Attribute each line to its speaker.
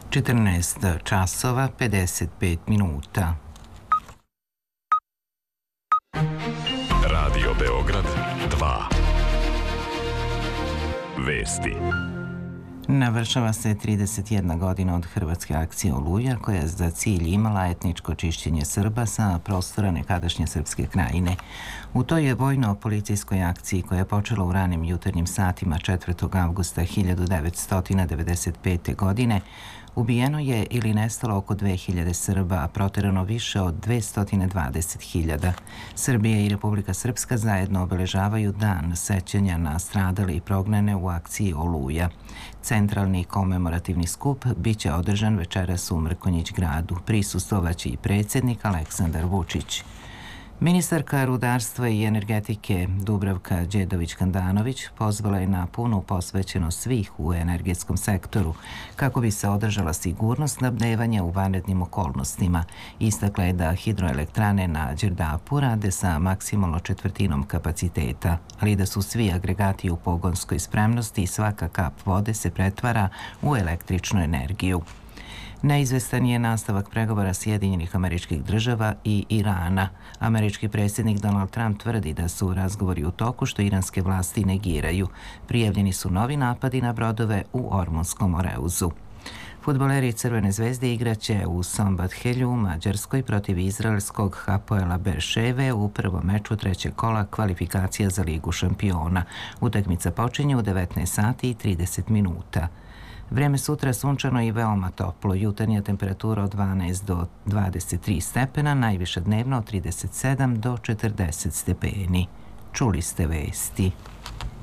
Speaker 1: 14 časova 55 minuta.
Speaker 2: Radio Beograd 2. Vesti.
Speaker 1: Navršava se 31 godina od hrvatske akcije Oluja, koja je za cilj imala etničko čišćenje Srba sa prostora nekadašnje Srpske krajine. U toj je vojno-policijskoj akciji, koja je počela u ranim jutarnjim satima 4. avgusta 1995. godine, ubijeno je ili nestalo oko 2000 Srba, a proterano više od 220.000. Srbija i Republika Srpska zajedno obeležavaju dan sećanja na stradale i prognane u akciji Oluja. Centralni komemorativni skup biće održan večeras u Mrkonjić gradu. Prisustvovaće i predsjednik Aleksandar Vučić. Ministarka rudarstva i energetike Dubravka Đedović-Kandanović pozvala je na punu posvećenost svih u energetskom sektoru kako bi se održala sigurnost snabdevanja u vanrednim okolnostima. Istakla je da hidroelektrane na Đerdapu rade sa maksimalno četvrtinom kapaciteta, ali da su svi agregati u pogonskoj spremnosti i svaka kap vode se pretvara u električnu energiju. Neizvestan je nastavak pregovora Sjedinjenih Američkih Država i Irana. Američki predsjednik Donald Trump tvrdi da su razgovori u toku, što iranske vlasti negiraju. Prijavljeni su novi napadi na brodove u Ormunskom Oreuzu. Fudbaleri Crvene zvezde igraće u Sombathelju u Mađarskoj protiv izraelskog Hapoela Berševe u prvom meču trećeg kola kvalifikacija za Ligu šampiona. Utakmica počinje u 19 sati i 30 minuta. Vreme sutra sunčano i veoma toplo. Jutarnja temperatura od 12 do 23 stepena, najviša dnevno od 37 do 40 stepeni. Čuli ste vesti.